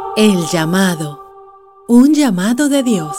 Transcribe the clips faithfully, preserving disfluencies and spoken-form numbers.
El llamado. Un llamado de Dios.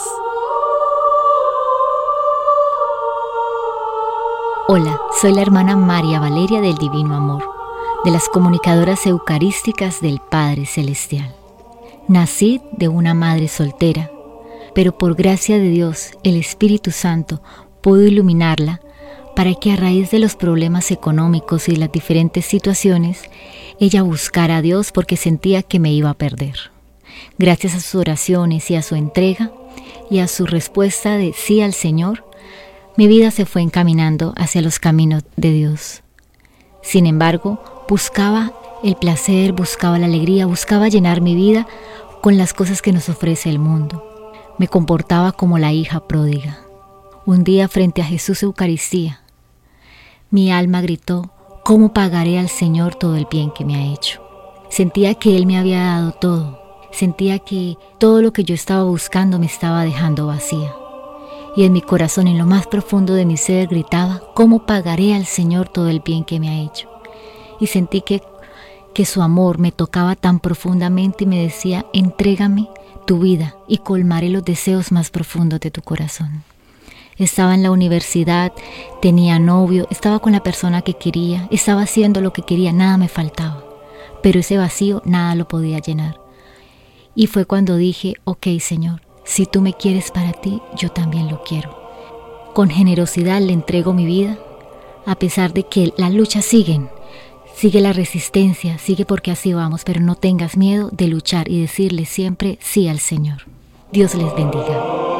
Hola, soy la hermana María Valeria del Divino Amor, de las comunicadoras eucarísticas del Padre Celestial. Nací de una madre soltera, pero por gracia de Dios, el Espíritu Santo pudo iluminarla para que a raíz de los problemas económicos y las diferentes situaciones, ella buscara a Dios porque sentía que me iba a perder. Gracias a sus oraciones y a su entrega y a su respuesta de sí al Señor, mi vida se fue encaminando hacia los caminos de Dios. Sin embargo, buscaba el placer, buscaba la alegría, buscaba llenar mi vida con las cosas que nos ofrece el mundo. Me comportaba como la hija pródiga. Un día, frente a Jesús Eucaristía, mi alma gritó: ¿cómo pagaré al Señor todo el bien que me ha hecho? Sentía que Él me había dado todo. Sentía que todo lo que yo estaba buscando me estaba dejando vacía. Y en mi corazón, en lo más profundo de mi ser, gritaba: ¿cómo pagaré al Señor todo el bien que me ha hecho? Y sentí que, que su amor me tocaba tan profundamente y me decía: entrégame tu vida y colmaré los deseos más profundos de tu corazón. Estaba en la universidad, tenía novio, estaba con la persona que quería, estaba haciendo lo que quería, nada me faltaba. Pero ese vacío nada lo podía llenar. Y fue cuando dije: ok, Señor, si tú me quieres para ti, yo también lo quiero. Con generosidad le entrego mi vida, a pesar de que las luchas siguen. Sigue la resistencia, sigue porque así vamos, pero no tengas miedo de luchar y decirle siempre sí al Señor. Dios les bendiga.